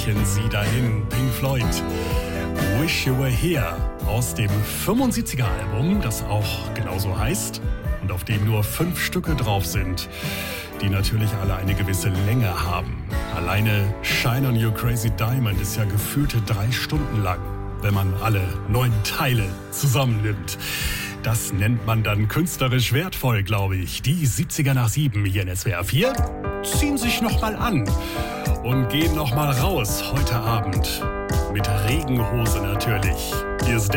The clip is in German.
reichen sie dahin. Pink Floyd, Wish You Were Here aus dem 75er-Album, das auch genauso heißt und auf dem nur 5 Stücke drauf sind, die natürlich alle eine gewisse Länge haben. Alleine Shine on You Crazy Diamond ist ja gefühlte 3 Stunden lang, wenn man alle 9 Teile zusammennimmt. Das nennt man dann künstlerisch wertvoll, glaube ich. Die 70er nach 7 hier in SWR 4 ziehen sich nochmal an und gehen nochmal raus heute Abend. Mit Regenhose natürlich. Hier ist